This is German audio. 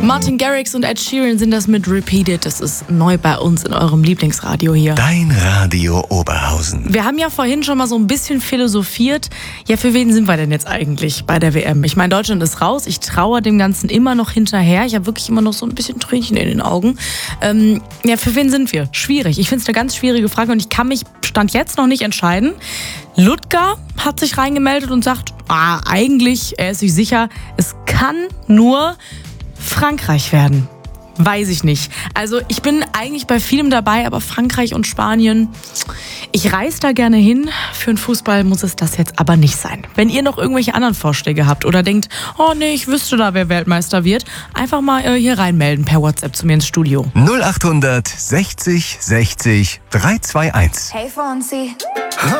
Martin Garrix und Ed Sheeran sind das mit Repeated. Das ist neu bei uns in eurem Lieblingsradio hier. Dein Radio Oberhausen. Wir haben ja vorhin schon mal so ein bisschen philosophiert. Ja, für wen sind wir denn jetzt eigentlich bei der WM? Ich meine, Deutschland ist raus. Ich trauere dem Ganzen immer noch hinterher. Ich habe wirklich immer noch so ein bisschen Tränchen in den Augen. Ja, für wen sind wir? Schwierig. Ich finde es eine ganz schwierige Frage und ich kann mich Stand jetzt noch nicht entscheiden. Ludger hat sich reingemeldet und sagt, eigentlich, er ist sich sicher, es kann nur Frankreich werden. Weiß ich nicht. Also ich bin eigentlich bei vielem dabei, aber Frankreich und Spanien, ich reise da gerne hin. Für den Fußball muss es das jetzt aber nicht sein. Wenn ihr noch irgendwelche anderen Vorschläge habt oder denkt, oh nee, ich wüsste da, wer Weltmeister wird, einfach mal hier reinmelden per WhatsApp zu mir ins Studio. 0800 60 60 321. Hey Fonsi.